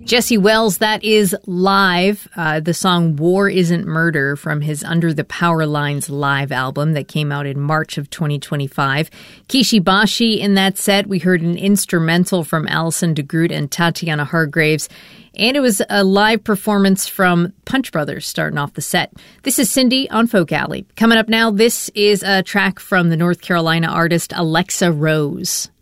Jesse Wells, that is live. The song War Isn't Murder from his Under the Power Lines live album that came out in March of 2025. Kishi Bashi in that set. We heard an instrumental from Alison DeGroot and Tatiana Hargraves. And it was a live performance from Punch Brothers starting off the set. This is Cindy on Folk Alley. Coming up now, this is a track from the North Carolina artist Alexa Rose.